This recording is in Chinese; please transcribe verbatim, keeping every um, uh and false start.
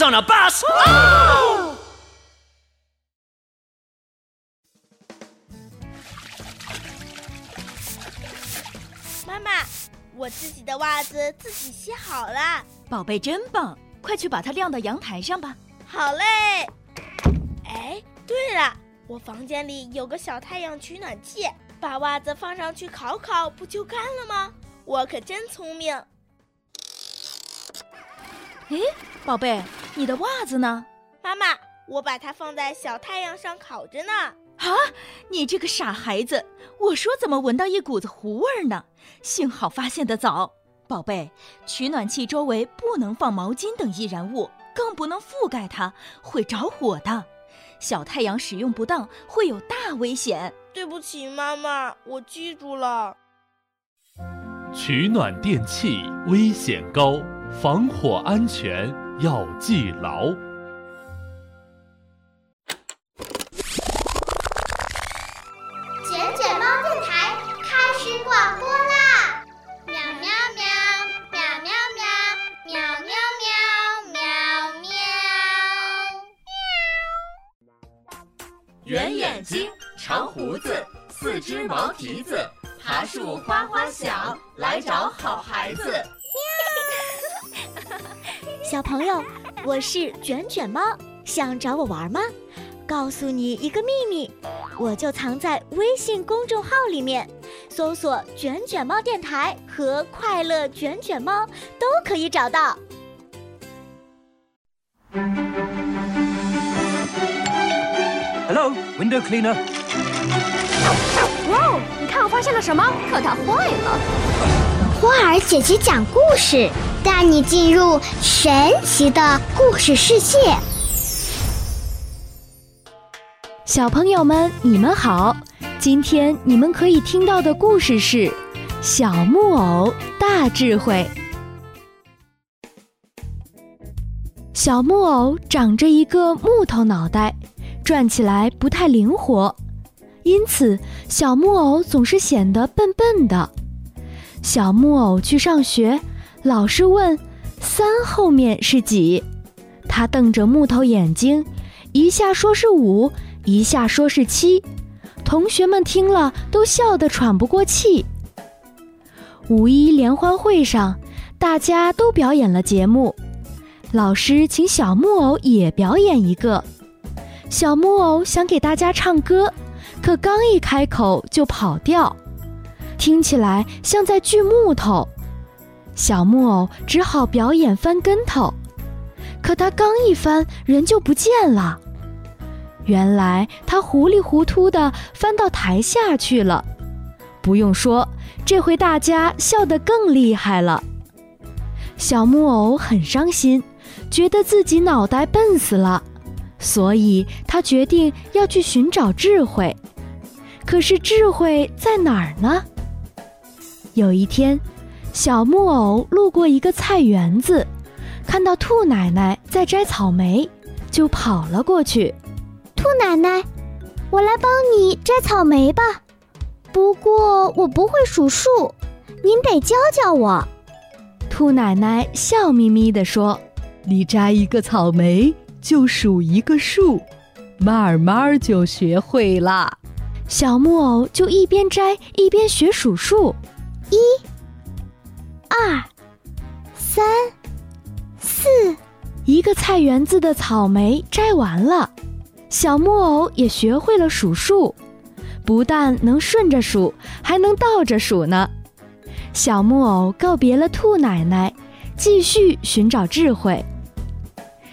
on a bus! Oh! 妈妈，我自己的袜子自己洗好了。 宝贝真棒，快去把它晾到阳台上吧。 好嘞。哎，对了，我房间里有个小太阳取暖器，把袜子放上去烤烤，不就干了吗？我可真聪明。 诶，宝贝，你的袜子呢？ 妈妈，我把它放在小太阳上烤着呢。 啊，你这个傻孩子，我说怎么闻到一股子糊味呢？幸好发现得早。宝贝，取暖器周围不能放毛巾等易燃物，更不能覆盖它，会着火的。小太阳使用不当会有大危险。 对不起妈妈，我记住了。 取暖电器危险高，防火安全要记牢。 卷卷猫电台开始广播啦！喵喵喵，喵喵喵，喵喵喵，喵喵。 圆眼睛，长胡子，四只毛蹄子，爬树花花小，来找好孩子。 小朋友，我是卷卷猫，想找我玩吗？告诉你一个秘密，我就藏在微信公众号里面，搜索卷卷猫电台和快乐卷卷猫都可以找到。 Hello, window cleaner. 哇哦，你看我发现了什么？可它坏了。 花儿姐姐讲故事，带你进入神奇的故事世界。 小朋友们，你们好！今天你们可以听到的故事是《小木偶大智慧》。小木偶长着一个木头脑袋，转起来不太灵活，因此小木偶总是显得笨笨的。小木偶去上学，老师问三后面是几，他瞪着木头眼睛，一下说是五，一下说是七，同学们听了都笑得喘不过气。五一联欢会上，大家都表演了节目，老师请小木偶也表演一个。小木偶想给大家唱歌，可刚一开口就跑调，听起来像在锯木头。小木偶只好表演翻跟头，可他刚一翻，人就不见了。原来他糊里糊涂地翻到台下去了。不用说，这回大家笑得更厉害了。小木偶很伤心，觉得自己脑袋笨死了，所以他决定要去寻找智慧。可是智慧在哪儿呢？有一天，小木偶路过一个菜园子，看到兔奶奶在摘草莓，就跑了过去。 兔奶奶，我来帮你摘草莓吧，不过我不会数数，您得教教我。 兔奶奶笑眯眯地说， 你摘一个草莓就数一个数，慢慢就学会啦。 小木偶就一边摘一边学数数， 一、二、三、四。 一个菜园子的草莓摘完了，小木偶也学会了数数，不但能顺着数，还能倒着数呢。小木偶告别了兔奶奶，继续寻找智慧。